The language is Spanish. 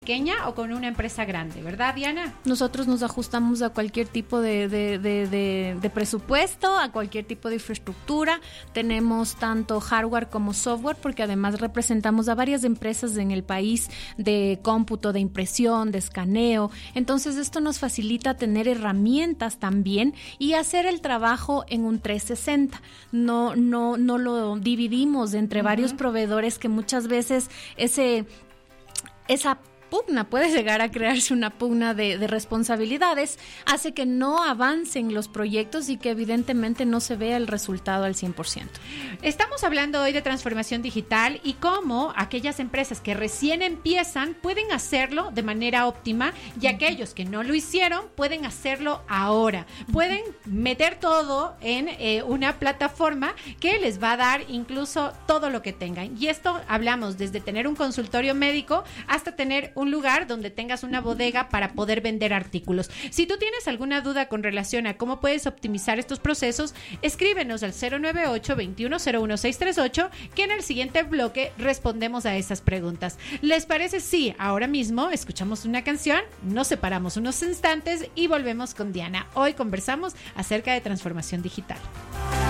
pequeña o con una empresa grande, ¿verdad, Diana? Nosotros nos ajustamos a cualquier tipo de presupuesto, a cualquier tipo de infraestructura. Tenemos tanto hardware como software, porque además representamos a varias empresas en el país de cómputo, de impresión, de escaneo. Entonces esto nos facilita tener herramientas también y hacer el trabajo en un 360. No lo dividimos entre varios proveedores, que muchas veces esa pugna, puede llegar a crearse una pugna de responsabilidades, hace que no avancen los proyectos y que evidentemente no se vea el resultado al 100%. Estamos hablando hoy de transformación digital y cómo aquellas empresas que recién empiezan pueden hacerlo de manera óptima, y aquellos que no lo hicieron pueden hacerlo ahora. Pueden meter todo en una plataforma que les va a dar incluso todo lo que tengan. Y esto hablamos desde tener un consultorio médico hasta tener un lugar donde tengas una bodega para poder vender artículos. Si tú tienes alguna duda con relación a cómo puedes optimizar estos procesos, escríbenos al 098-2101638, que en el siguiente bloque respondemos a esas preguntas. ¿Les parece? Sí, ahora mismo escuchamos una canción, nos separamos unos instantes y volvemos con Diana. Hoy conversamos acerca de transformación digital.